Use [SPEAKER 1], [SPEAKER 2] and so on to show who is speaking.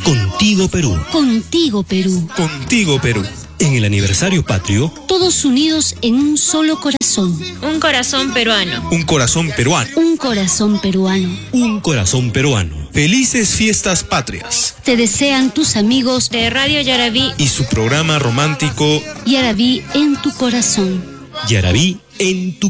[SPEAKER 1] Contigo Perú.
[SPEAKER 2] Contigo Perú.
[SPEAKER 3] Contigo Perú.
[SPEAKER 1] En el aniversario patrio,
[SPEAKER 2] todos unidos en un solo corazón.
[SPEAKER 4] Un corazón peruano.
[SPEAKER 3] Un corazón peruano.
[SPEAKER 2] Un corazón peruano.
[SPEAKER 1] un corazón peruano.
[SPEAKER 3] Felices fiestas patrias.
[SPEAKER 2] Te desean tus amigos
[SPEAKER 4] De Radio Yarabí.
[SPEAKER 3] Y su programa romántico
[SPEAKER 2] Yarabí en tu corazón.
[SPEAKER 1] Yarabí en tu